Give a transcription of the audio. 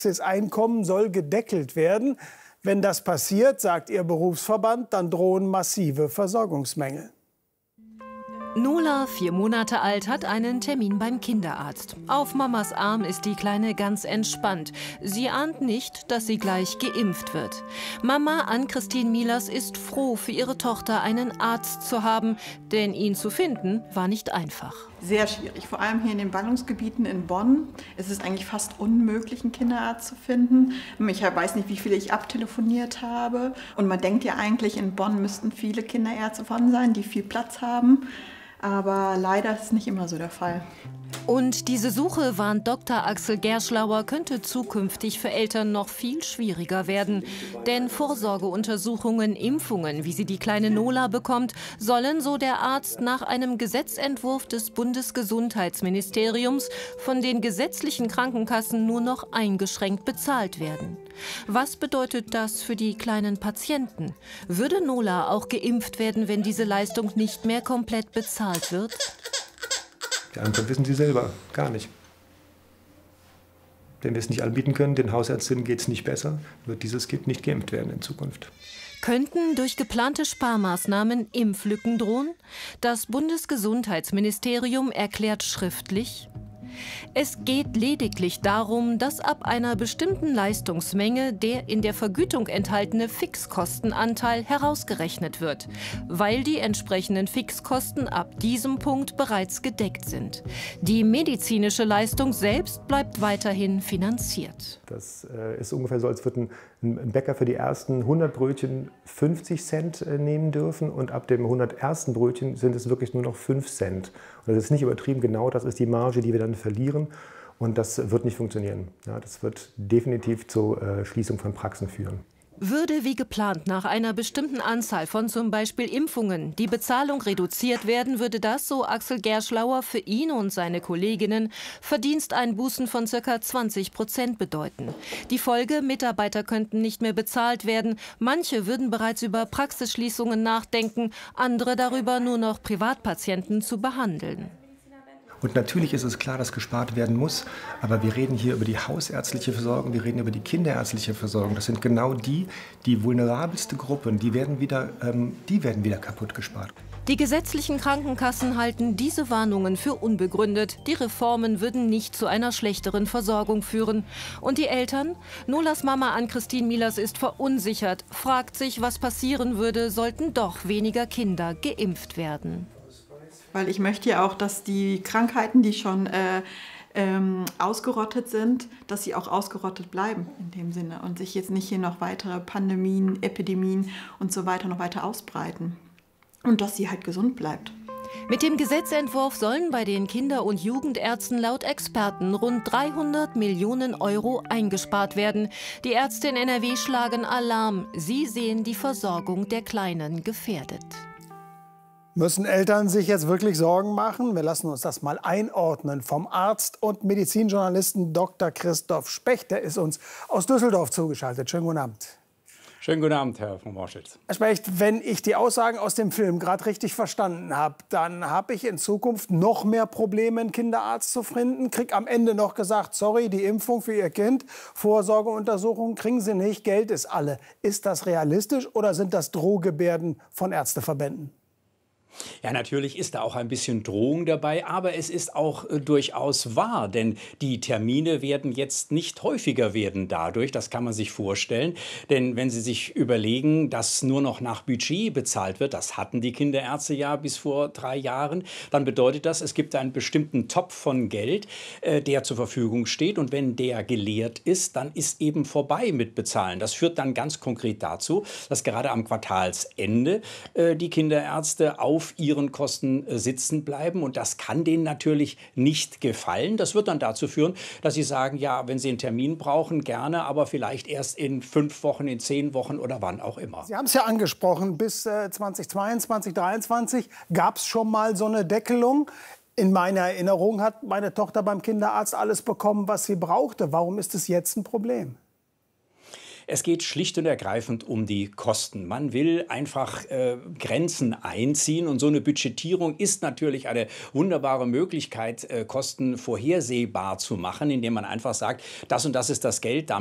Das Einkommen soll gedeckelt werden. Wenn das passiert, sagt Ihr Berufsverband, dann drohen massive Versorgungsmängel. Nola, 4 Monate alt, hat einen Termin beim Kinderarzt. Auf Mamas Arm ist die Kleine ganz entspannt. Sie ahnt nicht, dass sie gleich geimpft wird. Mama Ann-Christine Milas ist froh, für ihre Tochter einen Arzt zu haben, denn ihn zu finden war nicht einfach. Sehr schwierig, vor allem hier in den Ballungsgebieten in Bonn. Es ist eigentlich fast unmöglich, einen Kinderarzt zu finden. Ich weiß nicht, wie viele ich abtelefoniert habe. Und man denkt ja eigentlich, in Bonn müssten viele Kinderärzte vorhanden sein, die viel Platz haben. Aber leider ist es nicht immer so der Fall. Und diese Suche, warnt Dr. Axel Gerschlauer, könnte zukünftig für Eltern noch viel schwieriger werden. Denn Vorsorgeuntersuchungen, Impfungen, wie sie die kleine Nola bekommt, sollen, so der Arzt, nach einem Gesetzentwurf des Bundesgesundheitsministeriums von den gesetzlichen Krankenkassen nur noch eingeschränkt bezahlt werden. Was bedeutet das für die kleinen Patienten? Würde Nola auch geimpft werden, wenn diese Leistung nicht mehr komplett bezahlt wird? Die Antwort wissen Sie selber, gar nicht. Wenn wir es nicht anbieten können, den Hausärztinnen geht es nicht besser, wird dieses Kind nicht geimpft werden in Zukunft. Könnten durch geplante Sparmaßnahmen Impflücken drohen? Das Bundesgesundheitsministerium erklärt schriftlich: Es geht lediglich darum, dass ab einer bestimmten Leistungsmenge der in der Vergütung enthaltene Fixkostenanteil herausgerechnet wird, weil die entsprechenden Fixkosten ab diesem Punkt bereits gedeckt sind. Die medizinische Leistung selbst bleibt weiterhin finanziert. Das ist ungefähr so, als würde ein Bäcker für die ersten 100 Brötchen 50 Cent nehmen dürfen und ab dem 101. Brötchen sind es wirklich nur noch 5 Cent. Und das ist nicht übertrieben, genau das ist die Marge, die wir dann verlieren und das wird nicht funktionieren. Ja, das wird definitiv zur Schließung von Praxen führen. Würde wie geplant nach einer bestimmten Anzahl von zum Beispiel Impfungen die Bezahlung reduziert werden, würde das, so Axel Gerschlauer, für ihn und seine Kolleginnen Verdiensteinbußen von ca. 20% bedeuten. Die Folge: Mitarbeiter könnten nicht mehr bezahlt werden, manche würden bereits über Praxisschließungen nachdenken, andere darüber, nur noch Privatpatienten zu behandeln. Und natürlich ist es klar, dass gespart werden muss, aber wir reden hier über die hausärztliche Versorgung, wir reden über die kinderärztliche Versorgung. Das sind genau die vulnerabelste Gruppen, die werden wieder kaputt gespart. Die gesetzlichen Krankenkassen halten diese Warnungen für unbegründet. Die Reformen würden nicht zu einer schlechteren Versorgung führen. Und die Eltern? Nolas Mama Ann-Christine Milas ist verunsichert, fragt sich, was passieren würde, sollten doch weniger Kinder geimpft werden. Weil ich möchte ja auch, dass die Krankheiten, die schon ausgerottet sind, dass sie auch ausgerottet bleiben in dem Sinne und sich jetzt nicht hier noch weitere Pandemien, Epidemien und so weiter noch weiter ausbreiten. Und dass sie halt gesund bleibt. Mit dem Gesetzentwurf sollen bei den Kinder- und Jugendärzten laut Experten rund 300 Millionen Euro eingespart werden. Die Ärzte in NRW schlagen Alarm. Sie sehen die Versorgung der Kleinen gefährdet. Müssen Eltern sich jetzt wirklich Sorgen machen? Wir lassen uns das mal einordnen vom Arzt und Medizinjournalisten Dr. Christoph Specht. Der ist uns aus Düsseldorf zugeschaltet. Schönen guten Abend. Schönen guten Abend, Herr von Morschitz. Herr Specht, wenn ich die Aussagen aus dem Film gerade richtig verstanden habe, dann habe ich in Zukunft noch mehr Probleme, einen Kinderarzt zu finden. Krieg am Ende noch gesagt, sorry, die Impfung für Ihr Kind, Vorsorgeuntersuchungen kriegen Sie nicht, Geld ist alle. Ist das realistisch oder sind das Drohgebärden von Ärzteverbänden? Ja, natürlich ist da auch ein bisschen Drohung dabei, aber es ist auch durchaus wahr, denn die Termine werden jetzt nicht häufiger werden dadurch, das kann man sich vorstellen. Denn wenn Sie sich überlegen, dass nur noch nach Budget bezahlt wird, das hatten die Kinderärzte ja bis vor 3 Jahren, dann bedeutet das, es gibt einen bestimmten Topf von Geld, der zur Verfügung steht, und wenn der geleert ist, dann ist eben vorbei mit Bezahlen. Das führt dann ganz konkret dazu, dass gerade am Quartalsende die Kinderärzte auf ihren Kosten sitzen bleiben, und das kann denen natürlich nicht gefallen. Das wird dann dazu führen, dass sie sagen, ja, wenn sie einen Termin brauchen, gerne, aber vielleicht erst in 5 Wochen, in 10 Wochen oder wann auch immer. Sie haben es ja angesprochen, bis 2022, 2023 gab es schon mal so eine Deckelung. In meiner Erinnerung hat meine Tochter beim Kinderarzt alles bekommen, was sie brauchte. Warum ist es jetzt ein Problem? Es geht schlicht und ergreifend um die Kosten. Man will einfach Grenzen einziehen und so eine Budgetierung ist natürlich eine wunderbare Möglichkeit, Kosten vorhersehbar zu machen, indem man einfach sagt, das und das ist das Geld,